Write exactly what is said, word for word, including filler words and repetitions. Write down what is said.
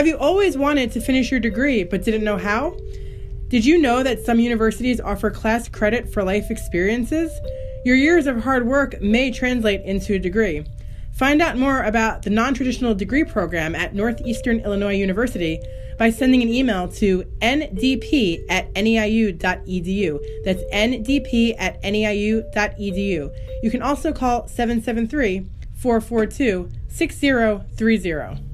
Have you always wanted to finish your degree but didn't know how? Did you know that some universities offer class credit for life experiences? Your years of hard work may translate into a degree. Find out more about the non-traditional degree program at Northeastern Illinois University by sending an email to n d p at n e i u dot e d u. That's n d p at n e i u dot e d u. You can also call seven seven three, four four two, six zero three zero.